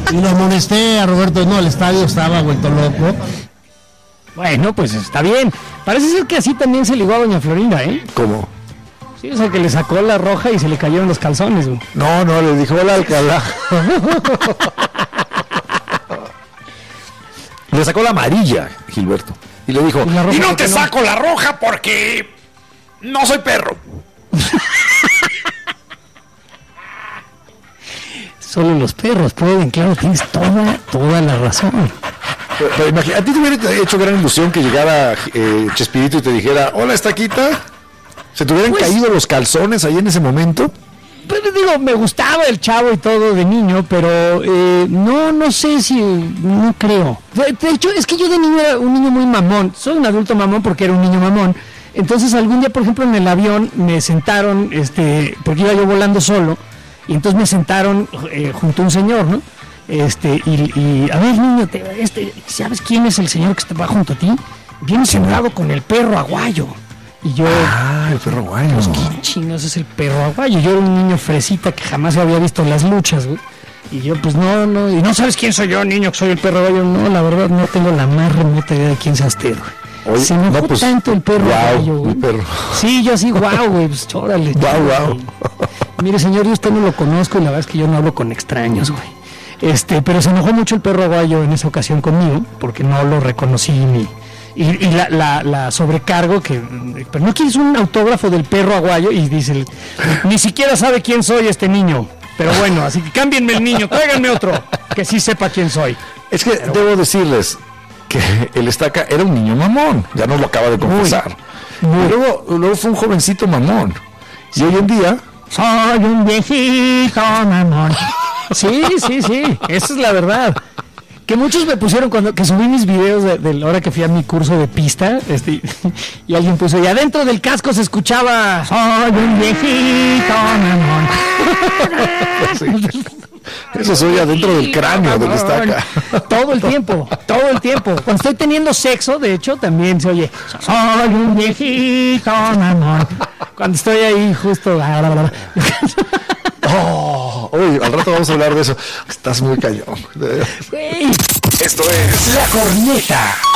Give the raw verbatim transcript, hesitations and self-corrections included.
Y lo amonesté a Roberto, no, el estadio estaba vuelto loco. Bueno, pues está bien. Parece ser que así también se ligó a doña Florinda, ¿eh? ¿Cómo? Sí, o sea, que le sacó la roja y se le cayeron los calzones, güey. No, no, le dijo, hola, Alcalá. Le sacó la amarilla, Gilberto. Y le dijo, y, y no te saco la roja porque no soy perro. Solo los perros pueden, claro, tienes toda, toda la razón. Pero, pero imagínate, ¿a ti te hubiera hecho gran ilusión que llegara eh, Chespirito y te dijera, hola, Estaquita? ¿Se te hubieran pues, caído los calzones ahí en ese momento? Pero digo, me gustaba el chavo y todo de niño, pero eh, no, no sé si, no creo. De, de hecho, es que yo de niño era un niño muy mamón. Soy un adulto mamón porque era un niño mamón. Entonces algún día, por ejemplo, en el avión me sentaron, este, porque iba yo volando solo, y entonces me sentaron eh, junto a un señor, ¿no? Este, y, y a ver, niño, te, este, ¿sabes quién es el señor que está junto a ti? Viene sentado con el perro aguayo. Y yo, ah, el perro aguayo. Pues, ¿qué chingados es el perro aguayo? Yo era un niño fresita que jamás había visto las luchas, güey. Y yo, pues no, no, y no sabes quién soy yo, niño, que soy el perro aguayo. No, la verdad, no tengo la más remota idea de quién sea usted, güey. Se enojó no, pues, tanto el perro wow, aguayo, güey. Perro. Sí, yo así, wow, güey, pues órale. Wow, wow. Mire, señor, yo usted no lo conozco y la verdad es que yo no hablo con extraños, güey. Este, pero se enojó mucho el perro aguayo en esa ocasión conmigo, porque no lo reconocí ni... Y, y la, la, la sobrecargo que, pero no quieres un autógrafo del perro aguayo y dice, ni siquiera sabe quién soy este niño, pero bueno, así que cámbienme el niño, tráiganme otro que sí sepa quién soy. Es que pero, debo decirles que el Estaca era un niño mamón, ya nos lo acaba de confesar. Muy, muy. Y luego, luego fue un jovencito mamón. Y hoy en día soy un viejito mamón. Sí, sí, sí, esa es la verdad. Que muchos me pusieron cuando que subí mis videos de, de la hora que fui a mi curso de pista, este, y alguien puso, y adentro del casco se escuchaba, soy un viejito mamón. Sí. Eso soy adentro del cráneo del Estaca. Todo el tiempo, todo el tiempo. Cuando estoy teniendo sexo, de hecho, también se oye, soy un viejito mamón. Cuando estoy ahí justo... Oh, uy, al rato vamos a hablar de eso. Estás muy cañón. Esto es La Corneta.